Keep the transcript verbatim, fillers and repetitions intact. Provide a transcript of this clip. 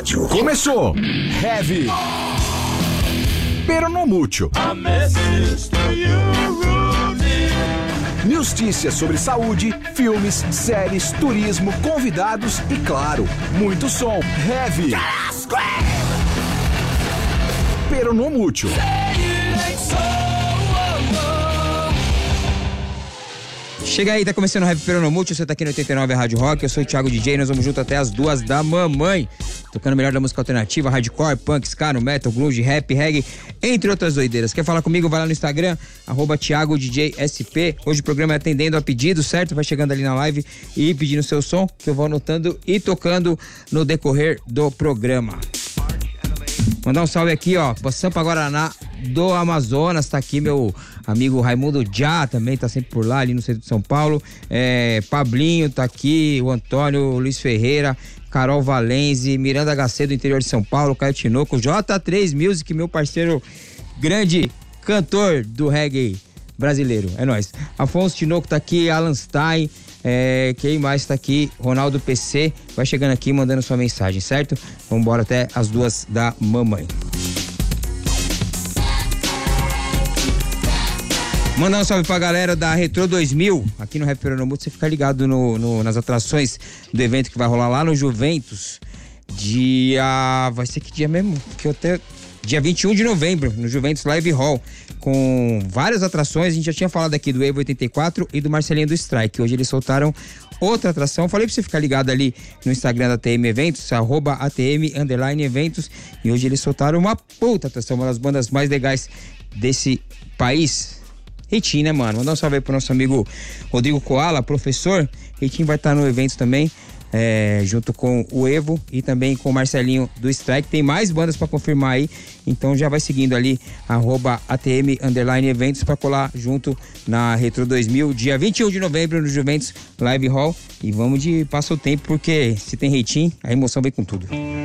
rádio. Começou! Heavy! Pero no mucho. Notícias sobre saúde, filmes, séries, turismo, convidados e, claro, muito som. Heavy! Pero no mucho. Chega aí, tá começando o Heavy Pero no Mucho, você tá aqui no oitenta e nove Rádio Rock, eu sou o Thiago D J, nós vamos junto até as duas da mamãe, tocando o melhor da música alternativa, hardcore, punk, ska, no metal, grunge, rap, reggae, entre outras doideiras. Quer falar comigo? Vai lá no Instagram, arroba Thiago D J S P. Hoje o programa é atendendo a pedido, certo? Vai chegando ali na live e pedindo seu som, que eu vou anotando e tocando no decorrer do programa. Mandar um salve aqui, ó, pra Sampa Guaraná do Amazonas, tá aqui meu amigo Raimundo Já, também tá sempre por lá, ali no centro de São Paulo. É, Pablinho tá aqui, o Antônio, o Luiz Ferreira, Carol Valenze, Miranda H C do interior de São Paulo, Caio Tinoco, J três Music, meu parceiro grande cantor do reggae brasileiro, é nóis. Afonso Tinoco tá aqui, Alan Stein, é, quem mais tá aqui? Ronaldo P C, vai chegando aqui mandando sua mensagem, certo? Vamos embora até as duas da mamãe. Mandar um salve pra galera da Retro dois mil, aqui no Rap Pero no Mundo, você fica ligado no, no, nas atrações do evento que vai rolar lá no Juventus, dia... vai ser que dia mesmo? Que eu até... dia vinte e um de novembro, no Juventus Live Hall, com várias atrações. A gente já tinha falado aqui do Evo oitenta e quatro e do Marcelinho do Strike. Hoje eles soltaram outra atração. Falei pra você ficar ligado ali no Instagram da A T M Eventos, arroba A T M underline Eventos. E hoje eles soltaram uma puta atração, uma das bandas mais legais desse país. Reitinho, né, mano? Mandar um salve aí pro nosso amigo Rodrigo Koala, professor. Reitinho vai estar no evento também, é, junto com o Evo e também com o Marcelinho do Strike. Tem mais bandas pra confirmar aí, então já vai seguindo ali, arroba A T M underline Eventos, pra colar junto na Retro dois mil, dia vinte e um de novembro no Juventus Live Hall. E vamos de passa o tempo, porque se tem Reitinho, a emoção vem com tudo.